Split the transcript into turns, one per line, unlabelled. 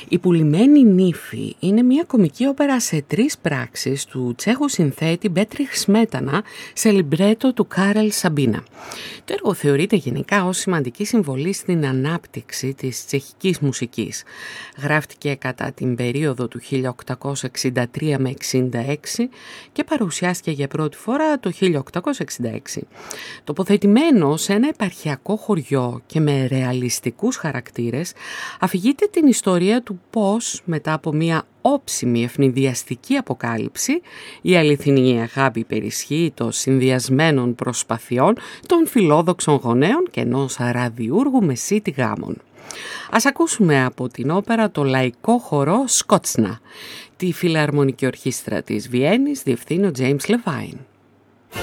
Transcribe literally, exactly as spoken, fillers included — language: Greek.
Η πουλημένη νύφη είναι μια κομική όπερα σε τρεις πράξεις του Τσέχου συνθέτη Μπέτριχ Σμέτανα σε λιμπρέτο του Κάρελ Σαμπίνα. Το έργο θεωρείται γενικά ως σημαντική συμβολή στην ανάπτυξη της τσεχικής μουσικής. Γράφτηκε κατά την περίοδο του χίλια οκτακόσια εξήντα τρία με εξήντα έξι και παρουσιάστηκε για πρώτη φορά το χίλια οκτακόσια εξήντα έξι. Τοποθετημένο σε ένα επαρχιακό χωριό και με ρεαλιστικούς χαρακτήρες, αφηγείται την ιστορία του πώς μετά από μια όψιμη ευνηδιαστική αποκάλυψη η αληθινή αγάπη υπερισχύει των συνδυασμένων προσπαθειών των φιλόδοξων γονέων και ενός ραδιούργου μεσίτη γάμων. Ας ακούσουμε από την όπερα το λαϊκό χορό Σκότσνα. Τη φιλαρμονική ορχήστρα της Βιέννης διευθύνει ο James Levine.